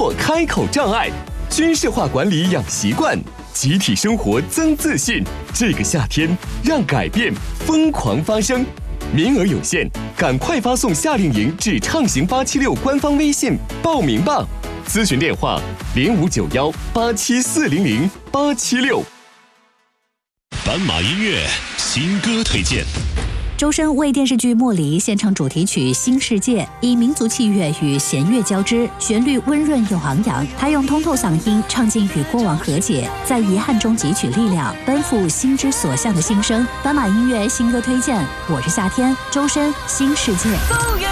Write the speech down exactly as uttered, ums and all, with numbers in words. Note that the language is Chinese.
破开口障碍，军事化管理养习惯，集体生活增自信。这个夏天，让改变疯狂发生。名额有限，赶快发送夏令营至畅行八七六官方微信报名吧。咨询电话：零五九幺八七四零零八七六。 斑马音乐新歌推荐。 周深为电视剧《茉莉》献唱主题曲《新世界》，以民族器乐与弦乐交织，旋律温润又昂扬。他用通透嗓音唱尽与过往和解，在遗憾中汲取力量，奔赴心之所向的心声。斑马音乐新歌推荐，我是夏天，周深《新世界》。